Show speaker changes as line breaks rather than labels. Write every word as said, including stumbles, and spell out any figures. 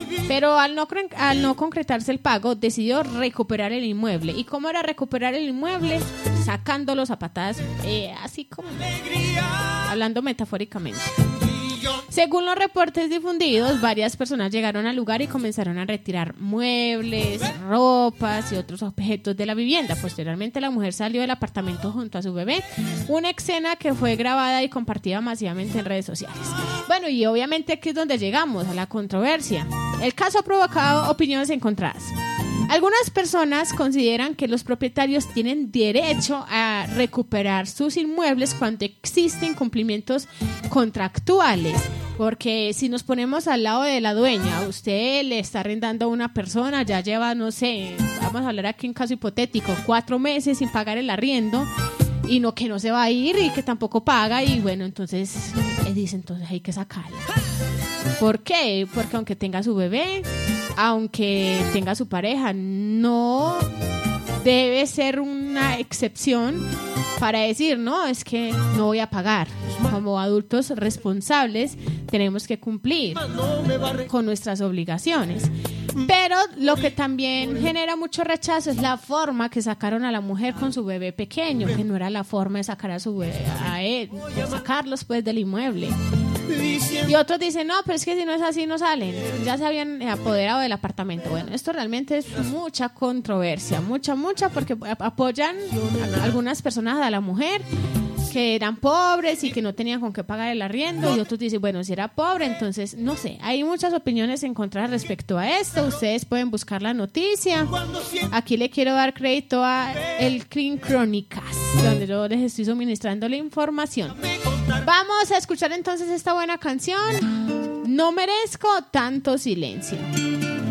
Pero al no, al no concretarse el pago, decidió recuperar el inmueble. ¿Y cómo era recuperar el inmueble? Sacándolos a patadas, eh, así como hablando metafóricamente. Según los reportes difundidos, varias personas llegaron al lugar y comenzaron a retirar muebles, ropas y otros objetos de la vivienda. Posteriormente, la mujer salió del apartamento junto a su bebé, una escena que fue grabada y compartida masivamente en redes sociales. Bueno, y obviamente aquí es donde llegamos, a la controversia. El caso ha provocado opiniones encontradas. Algunas personas consideran que los propietarios tienen derecho a recuperar sus inmuebles cuando existen cumplimientos contractuales. Porque si nos ponemos al lado de la dueña, usted le está arrendando a una persona, ya lleva, no sé, vamos a hablar aquí en caso hipotético, cuatro meses sin pagar el arriendo y no que no se va a ir y que tampoco paga y bueno, entonces él dice, entonces hay que sacarla. ¿Por qué? Porque aunque tenga su bebé, aunque tenga su pareja, no debe ser una excepción para decir, no, es que no voy a pagar. Como adultos responsables tenemos que cumplir con nuestras obligaciones. Pero lo que también genera mucho rechazo es la forma que sacaron a la mujer con su bebé pequeño, que no era la forma de sacar a su bebé, a él, de sacarlos pues del inmueble. Y otros dicen, no, pero es que si no es así no salen, ya se habían apoderado del apartamento. Bueno, esto realmente es mucha controversia, mucha, mucha, porque apoyan a algunas personas a la mujer que eran pobres y que no tenían con qué pagar el arriendo, y otros dicen, bueno, si era pobre, entonces, no sé, hay muchas opiniones encontradas respecto a esto. Ustedes pueden buscar la noticia. Aquí le quiero dar crédito a El Clean Crónicas, donde yo les estoy suministrando la información. Vamos a escuchar entonces esta buena canción, No merezco tanto silencio.